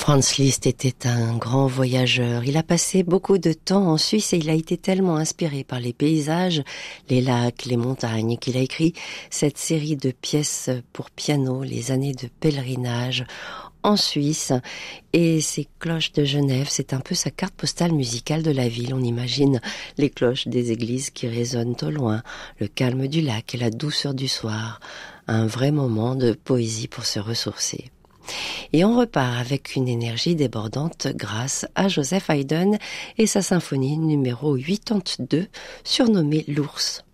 Franz Liszt était un grand voyageur. Il a passé beaucoup de temps en Suisse et il a été tellement inspiré par les paysages, les lacs, les montagnes, qu'il a écrit cette série de pièces pour piano, Les années de pèlerinage en Suisse. Et ces cloches de Genève, c'est un peu sa carte postale musicale de la ville. On imagine les cloches des églises qui résonnent au loin, le calme du lac et la douceur du soir. Un vrai moment de poésie pour se ressourcer. Et on repart avec une énergie débordante grâce à Joseph Haydn et sa symphonie numéro 82, surnommée l'Ours.